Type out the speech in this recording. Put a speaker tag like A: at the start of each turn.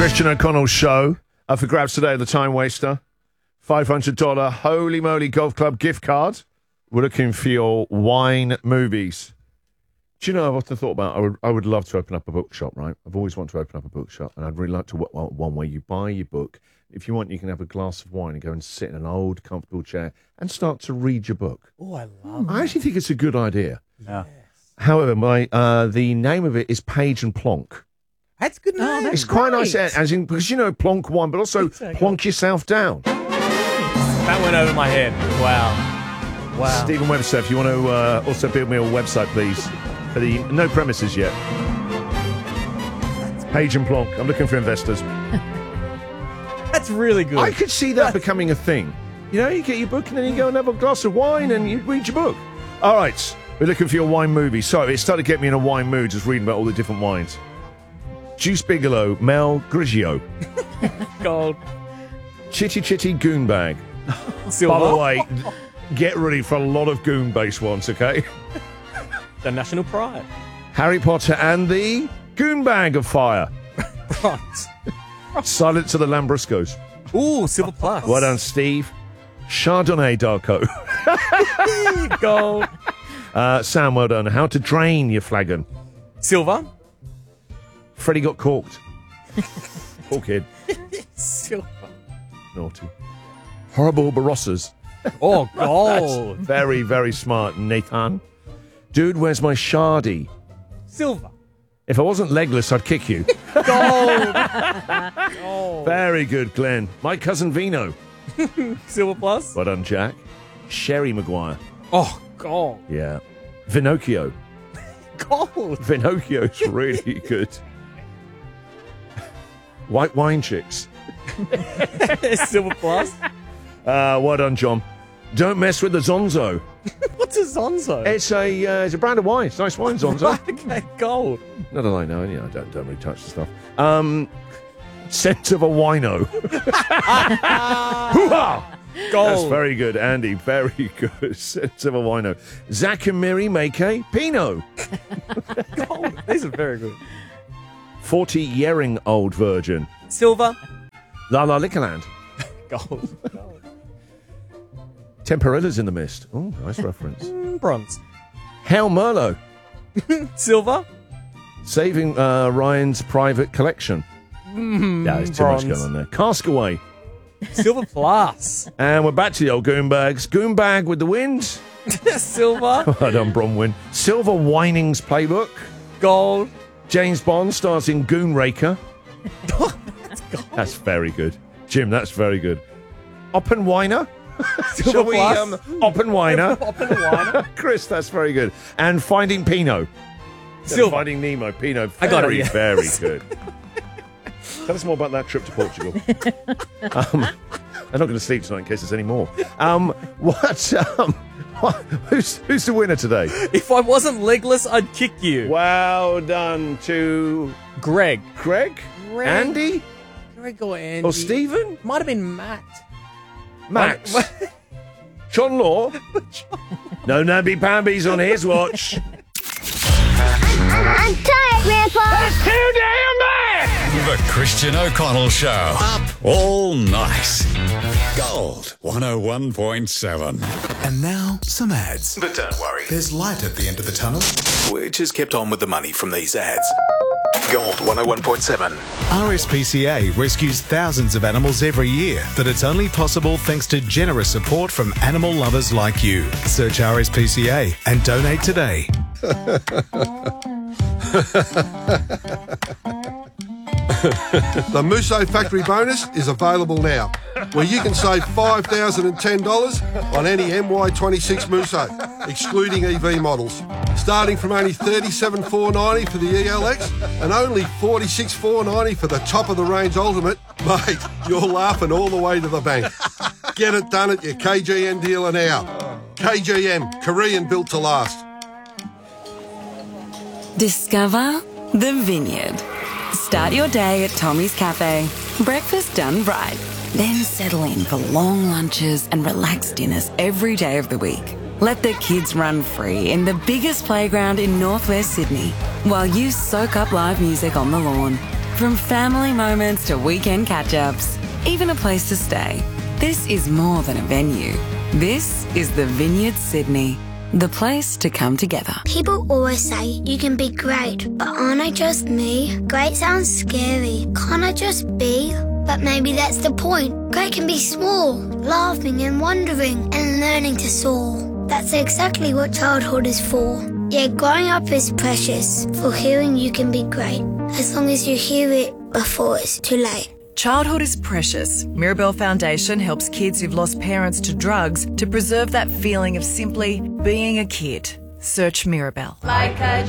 A: Christian O'Connell Show. For grabs today, the Time Waster. $500 Holy Moly Golf Club gift card. We're looking for your wine movies. Do you know, I've often thought about, I would love to open up a bookshop, right? I've always wanted to open up a bookshop, and I'd really like to work one where you buy your book. If you want, you can have a glass of wine and go and sit in an old, comfortable chair and start to read your book.
B: Oh, I love it.
A: I actually think it's a good idea.
B: Yeah.
A: However, the name of it is Page and Plonk.
B: That's good name.
A: It's quite nice, as in, because, you know, plonk wine, but also plonk yourself down.
B: That went over my head. Wow.
A: Stephen Webster, if you want to also build me a website, please. For the no premises yet. Page and Plonk. I'm looking for investors.
B: That's really good.
A: I could see that becoming a thing. You know, you get your book and then you go and have a glass of wine and you read your book. All right, we're looking for your wine movie. So it started to get me in a wine mood, just reading about all the different wines. Juice Bigelow, Mel Grigio.
B: Gold.
A: Chitty Chitty Goonbag.
B: Silver.
A: By the way, get ready for a lot of goon-based ones, okay?
B: The National Pride.
A: Harry Potter and the Goonbag of Fire.
B: Bronze.
A: Silence of the Lambruscos.
B: Ooh, Silver Plus.
A: Well done, Steve. Chardonnay Darko.
B: Gold.
A: Sam, well done. How to drain your flagon.
B: Silver.
A: Freddie got corked. Poor kid.
B: Silver.
A: Naughty. Horrible Barossas.
B: Oh, gold.
A: Very, very smart, Nathan. Dude, where's my shardy?
B: Silver.
A: If I wasn't legless, I'd kick you.
B: Gold. Gold.
A: Very good, Glenn. My cousin Vino.
B: Silver Plus.
A: Well done, Jack. Sherry Maguire.
B: Oh, gold.
A: Yeah. Vinocchio.
B: Gold.
A: Vinocchio's really good. White Wine Chicks.
B: Silver Plus.
A: Well done, John. Don't mess with the Zonzo.
B: What's a Zonzo?
A: It's a brand of wine. It's nice wine, Zonzo.
B: Okay, gold.
A: Not that I know. I don't really touch the stuff. Scent of a wino. Hoo-ha!
B: Gold.
A: That's very good, Andy. Very good. Scent of a wino. Zach and Miri make a Pinot.
B: Gold. These are very good.
A: 40-year-old virgin.
B: Silver.
A: La La Liquorland.
B: Gold.
A: Temperella's in the mist. Oh, nice reference.
B: Bronze.
A: Hal Merlot.
B: Silver.
A: Saving Ryan's private collection. Yeah, there's too much going on there. Caskaway.
B: Silver Plus.
A: And we're back to the old Goonbags. Goonbag with the wind.
B: Silver.
A: Well done, Bronwyn. Silver Whinings Playbook.
B: Gold.
A: James Bond stars in Goonraker.
B: That's gold.
A: That's very good. Jim, that's very good. Oppenweiner.
B: Silver
A: Shall we,
B: Plus.
A: Oppenweiner.
B: Oppenweiner.
A: Chris, that's very good. And Finding Pinot.
B: Silver.
A: Finding Nemo. Pinot.
B: I got it, yeah.
A: Very good. Tell us more about that trip to Portugal. I'm not going to sleep tonight in case there's any more. Who's the winner today?
B: If I wasn't legless, I'd kick you.
A: Well done to
B: Greg.
A: Greg? Andy?
B: Greg or Andy?
A: Or Stephen?
B: Might have been Matt.
A: Max? John Law? No namby-pambies on his watch.
C: I'm tired, Grandpa.
D: That's too damn bad! The Christian O'Connell Show. Up all night. Gold 101.7.
E: And now, some ads.
F: But don't worry,
E: There's light at the end of the tunnel.
F: we're just kept on with the money from these ads. Gold 101.7.
E: RSPCA rescues thousands of animals every year, but it's only possible thanks to generous support from animal lovers like you. Search RSPCA and donate today.
G: The Musso Factory Bonus is available now, where you can save $5,010 on any MY26 Musso, excluding EV models, starting from only $37,490 for the ELX and only $46,490 for the top-of-the-range Ultimate. Mate, you're laughing all the way to the bank. Get it done at your KGM dealer now. KGM, Korean built to last.
H: Discover the Vineyard. Start your day at Tommy's Cafe. Breakfast done right. Then settle in for long lunches and relaxed dinners every day of the week. Let the kids run free in the biggest playground in northwest Sydney while you soak up live music on the lawn. From family moments to weekend catch-ups, even a place to stay, this is more than a venue. This is the Vineyard Sydney, the place to come together.
C: People always say you can be great, but aren't I just me? Great sounds scary. Can't I just be? But maybe that's the point. Great can be small, laughing and wondering and learning to soar. That's exactly what childhood is for. Yeah, growing up is precious, for hearing you can be great, as long as you hear it before it's too late.
I: Childhood is precious. Mirabelle Foundation helps kids who've lost parents to drugs to preserve that feeling of simply being a kid. Search Mirabelle.
J: Like a